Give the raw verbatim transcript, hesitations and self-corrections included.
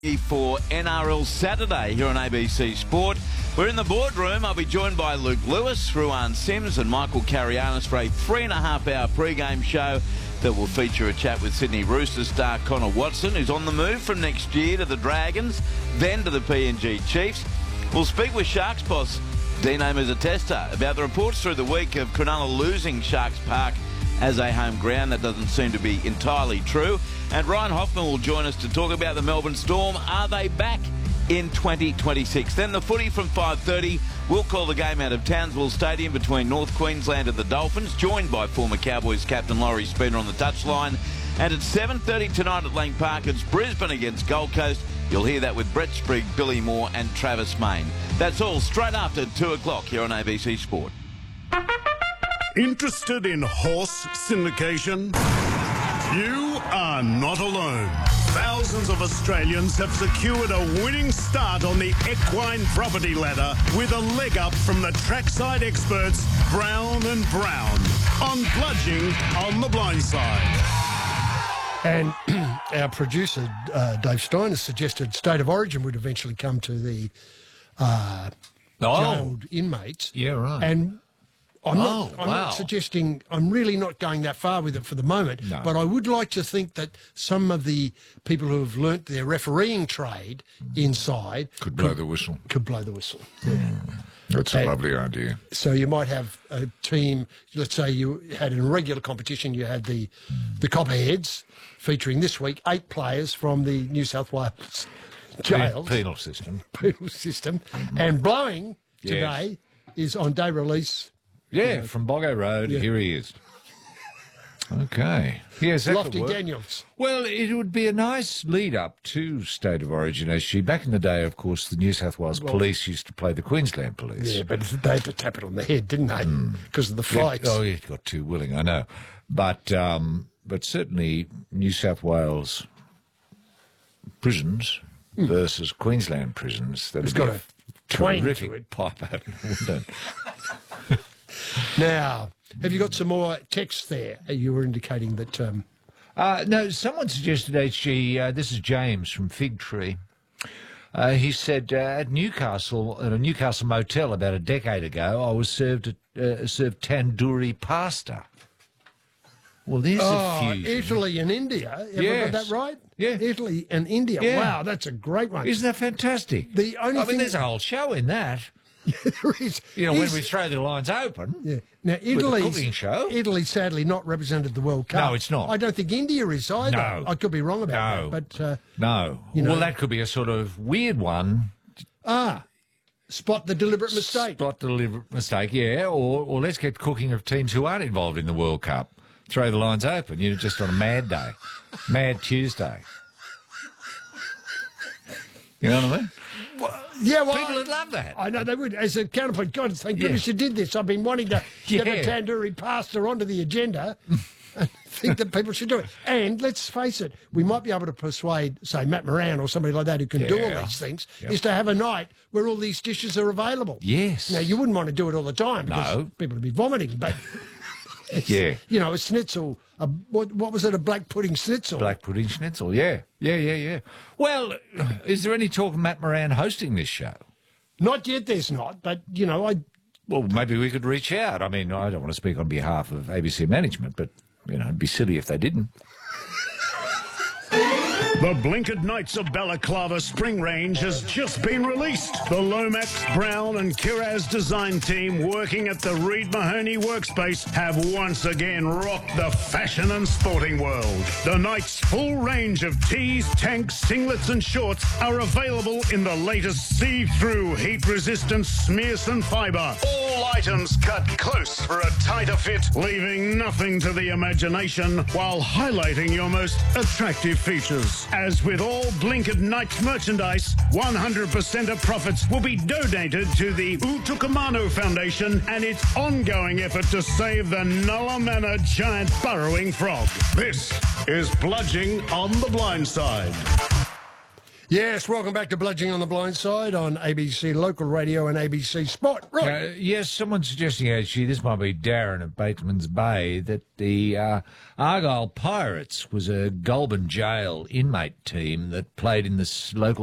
For N R L Saturday here on A B C Sport. We're in the boardroom. I'll be joined by Luke Lewis, Ruan Sims and Michael Carianis for a three and a half hour pre-game show that will feature a chat with Sydney Roosters star Connor Watson, who's on the move from next year to the Dragons, then to the P N G Chiefs. We'll speak with Sharks boss Dino Mizatesta about the reports through the week of Cronulla losing Sharks Park as a home ground. That doesn't seem to be entirely true. And Ryan Hoffman will join us to talk about the Melbourne Storm. Are they back in twenty twenty-six? Then the footy from five thirty. We'll call the game out of Townsville Stadium between North Queensland and the Dolphins, joined by former Cowboys captain Laurie Spooner on the touchline. And at seven thirty tonight at Lang Park, it's Brisbane against Gold Coast. You'll hear that with Brett Sprigg, Billy Moore and Travis Main. That's all straight after two o'clock here on A B C Sport. Interested in horse syndication? You are not alone. Thousands of Australians have secured a winning start on the equine property ladder with a leg up from the trackside experts Brown and Brown on Bludging on the Blind Side. And our producer, uh, Dave Stein, has suggested State of Origin would eventually come to the uh, oh. jailed inmates. Yeah, right. And I'm, oh, not, I'm wow. not suggesting, I'm really not going that far with it for the moment, no. but I would like to think that some of the people who have learnt their refereeing trade inside could blow could, the whistle. Could blow the whistle. Yeah. That's a and lovely idea. So you might have a team, let's say you had an irregular competition, you had the, the Copperheads featuring this week eight players from the New South Wales jails. Penal system. Penal system. Mm-hmm. And blowing today yes. is on day release. Yeah, you know, from Boggo Road, yeah. here he is. Okay. Yes, that Lofty could work. Daniels. Well, it would be a nice lead-up to State of Origin, as she, back in the day, of course, the New South Wales well, Police used to play the Queensland Police. Yeah, but they had to tap it on the head, didn't they? Because mm. of the flights. Yeah. Oh, it got too willing, I know. But, um, but certainly New South Wales prisons mm. versus Queensland prisons. That has got a terrific pipe open, wouldn't it? Now, have you got some more text there? You were indicating that... Um... Uh, no, someone suggested, H G, uh, this is James from Fig Tree. Uh, he said, uh, at Newcastle, at a Newcastle motel about a decade ago, I was served uh, served tandoori pasta. Well, there's oh, a few. Italy and India. Have yes. I got that right? Yeah. Italy and India. Yeah. Wow, that's a great one. Isn't that fantastic? The only I thing... mean, there's a whole show in that. there is. You know, is, when we throw the lines open. Yeah. Now, Italy's, cooking show. Italy sadly not represented the World Cup. No, it's not. I don't think India is either. No. I could be wrong about no. that. But, uh, no. You know, well, that could be a sort of weird one. Ah, spot the deliberate mistake. Spot the deliberate mistake, yeah. Or, or let's get cooking of teams who aren't involved in the World Cup. Throw the lines open. You're just on a mad day. Mad Tuesday. You know what I mean? Well, yeah, well, people would love that. I know they would. As a counterpoint, God, thank yeah. goodness you did this. I've been wanting to yeah. get the tandoori pasta onto the agenda. I think that people should do it. And let's face it, we might be able to persuade, say, Matt Moran or somebody like that who can yeah. do all these things, yep. is to have a night where all these dishes are available. Yes. Now, you wouldn't want to do it all the time because no. people would be vomiting, but... yeah. You know, a schnitzel, a, what, what was it, a black pudding schnitzel? Black pudding schnitzel, yeah. Yeah, yeah, yeah. Well, is there any talk of Matt Moran hosting this show? Not yet, there's not, but, you know, I... Well, maybe we could reach out. I mean, I don't want to speak on behalf of A B C management, but, you know, it'd be silly if they didn't. The Blinkered Knights of Balaclava Spring Range has just been released. The Lomax, Brown and Kiraz design team working at the Reed Mahoney workspace have once again rocked the fashion and sporting world. The Knights' full range of tees, tanks, singlets and shorts are available in the latest see-through, heat-resistant Smearson fibre. All items cut close for a tighter fit, leaving nothing to the imagination while highlighting your most attractive features. As with all Blinkered Knights merchandise, one hundred percent of profits will be donated to the Utukamano Foundation and its ongoing effort to save the Nulla Manor giant burrowing frog. This is Bludging on the Blind Side. Yes, welcome back to Bludging on the Blind Side on A B C Local Radio and A B C Sport. Right. Uh, yes, someone's suggesting, actually, this might be Darren at Bateman's Bay, that the uh, Argyle Pirates was a Goulburn Jail inmate team that played in the s- local